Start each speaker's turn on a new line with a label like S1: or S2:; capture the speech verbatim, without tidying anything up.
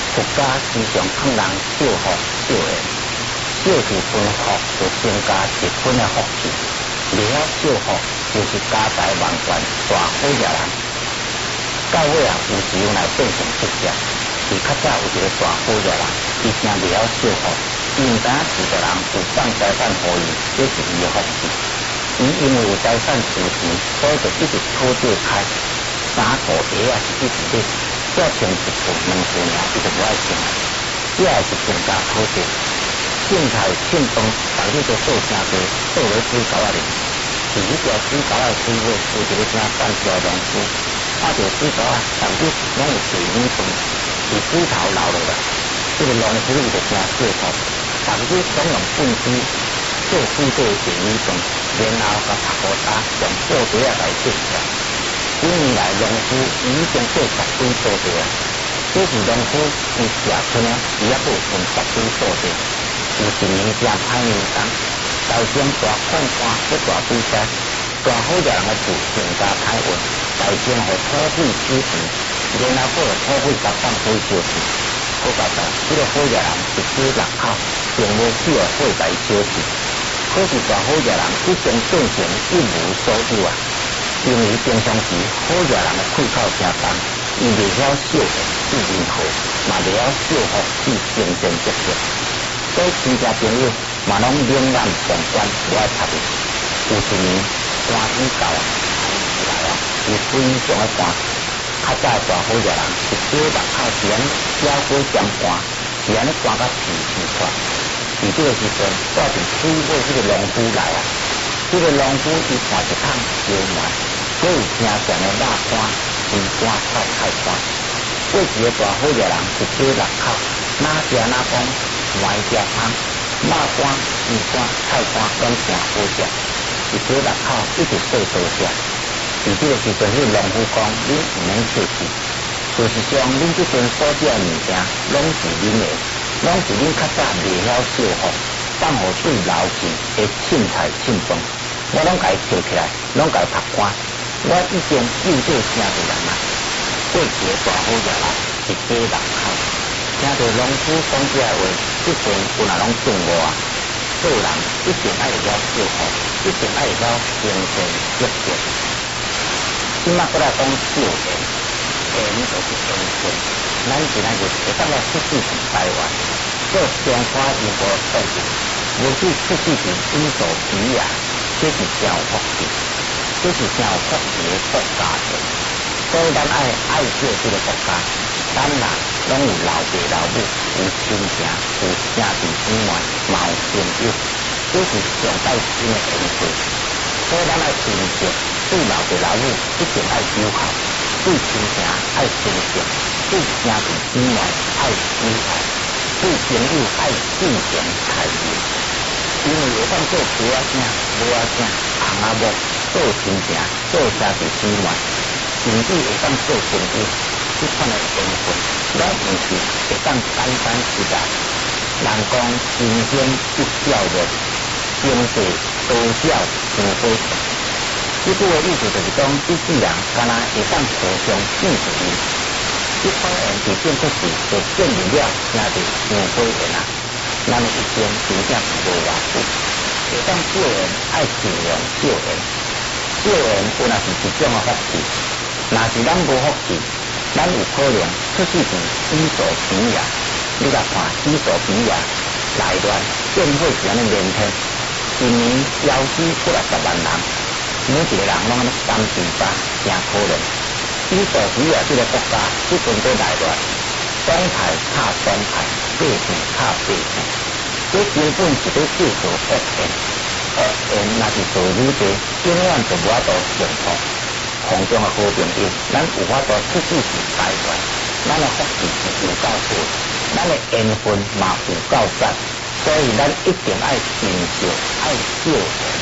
S1: 国家时常向人少福少缘，少是分福，就增加一分的福气；未晓少福，就是家财万贯，大好惹人。到尾啊，有时用来变成直接。是较早有一个大好惹人，伊真未晓少福，伊毋知影是个人有放财产互伊，这是伊的福气。伊因为有财产支持，所以就一直讨对开。三个鞋啊是一直咧，只穿一寸两寸尔，伊就无爱穿。这也是更加讨对。凊彩凊饭，逐日都做真多，做咧水沟仔哩。是迄条水沟仔水尾，有一个真半条农夫，看到水沟仔逐日拢有水米饭。是水头流落来，这个农夫伊就真幸福，逐日总用粪水做水底的米饭，然后甲晒好干，用布袋啊来浸着。几年来，农夫已经做十堆布袋啊。这是农夫伊社村啊，伊还有剩十堆布袋。有一年真歹年冬，台中大旱旱，要大比赛，大好惹人的厝更加歹运，台中互土匪取钱。然后过了土匪甲放火烧去，好搞笑！这个好惹人一支六口，并无去了火来烧去。可是大好惹人已经变成一无所有啊！因为平常时好惹人的开口真重，伊未晓少福是任何，嘛未晓少福是真真切切。所以亲戚朋友嘛拢冷眼旁观，无爱插伊。有一年寒天到啊，寒来啊，伊非常的寒。较早大好惹人，一朝六口是安鸟龟尖寒，是安尼寒甲皮皮脱。伫这个时阵，带着水尾这个农夫来啊，这个农夫伊换一桶烧糜，佫有正常的肉干、鱼干、菜菜干。过时的大好惹人，一朝六口，哪食哪讲，糜食香，肉干、鱼干、菜干拢正好食。一朝六口一直做多食。伫这个时阵，迄农夫讲：“恁毋免客气，事实上，恁即阵所食的物件，拢是恁的，拢是恁较早未晓少福，放互水流去的凊彩凊饭。我拢甲伊捡起来，拢甲伊拍干。我已经救做真多人啊！过节大好热啦，一家六口，听到农夫讲这话，即阵有人拢信我啊！做人一定爱会晓少福，一定爱会晓精神积极。”今仔过来讲少年，缘就是缘分。咱今仔日会当来出世伫台湾，做中华民国政府，无去出世伫伊索比亚，这是真有福气，这是真有福气的国家庭。所以咱爱爱惜这个国家，咱人拢有老爸老母，有亲情，有兄弟姊妹，嘛有朋友，这是上带心的缘分。所以咱爱珍惜。对老爸老母一定爱友好，对亲情爱珍惜，对兄弟姊妹爱友爱，对朋友爱敬虔待遇。因为会当做父仔囝、母仔囝、翁仔某，做亲情、做兄弟姊妹，甚至会当做朋友，这款的缘分，拢毋是会当单单实在。人讲人生一少日，经济多少无归。这句的意思就是讲，这世人敢若会当互相信任伊，这款人伫变出时就证明了真是上好缘啊！咱的一生真正是无偌久，会当少缘爱尽量少缘，少缘有若是一种的福气，若是咱无福气，咱有可能出世伫伊索比亚，你来看伊索比亚内乱，建会是安尼连天，一年夭死过来十万人。每一个人拢安尼担住吧，真可怜。伊索比亚这个国家，即阵在内乱，东派卡东派，北派卡北派，这根本是咧制造恶缘。恶缘若是做愈多，永远就无法度幸福。空中的好朋友，咱有法度出世是台湾，咱的福气是有够好，咱的缘分嘛有够赞，所以咱一定爱珍惜，爱少缘。